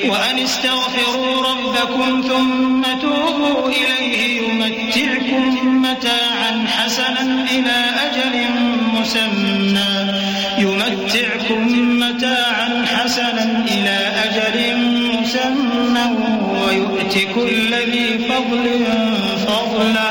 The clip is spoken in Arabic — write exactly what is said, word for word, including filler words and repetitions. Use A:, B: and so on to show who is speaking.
A: وأن استغفروا ربكم ثم توبوا إليه يمتعكم متاعا حسنا إلى أجل مسمى يمتعكم متاعا حسنا إلى أجل مسمى ويؤت كل ذي فضل فضله